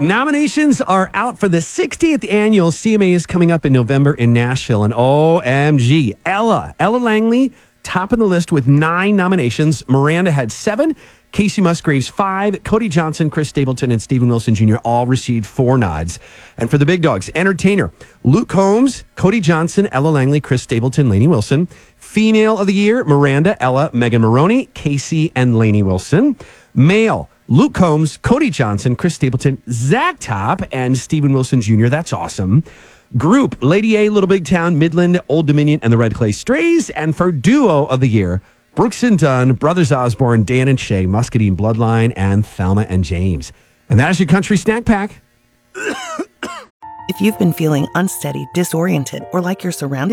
Nominations are out for the 60th annual CMA is coming up in November in Nashville. And OMG, Ella Langley, top of the list with 9 nominations. Miranda had 7. Casey Musgraves 5, Cody Johnson, Chris Stapleton, and Stephen Wilson Jr. all received 4 nods. And for the big dogs, entertainer, Luke Combs, Cody Johnson, Ella Langley, Chris Stapleton, Lainey Wilson. Female of the year, Miranda, Ella, Megan Maroney, Casey, and Lainey Wilson. Male, Luke Combs, Cody Johnson, Chris Stapleton, Zach Top, and Stephen Wilson Jr. That's awesome. Group, Lady A, Little Big Town, Midland, Old Dominion, and the Red Clay Strays. And for duo of the year, Brooks and Dunn, Brothers Osborne, Dan and Shay, Muscadine Bloodline, and Thelma and James. And that is your country snack pack. If you've been feeling unsteady, disoriented, or like you're surrounded